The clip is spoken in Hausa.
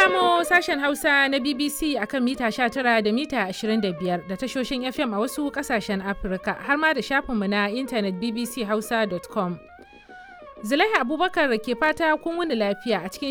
kamo sashen Hausa na BBC akan mita 19 da mita 25 da tashoshin FM a wasu kasashen Afirka har ma da shafinmu na intanet bbchausa.com. Zulaiha Abubakar ke fata kun wuni lafiya a cikin